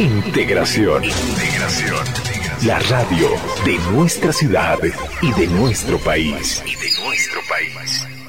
Integración. Integración. La radio de nuestra ciudad y de nuestro país.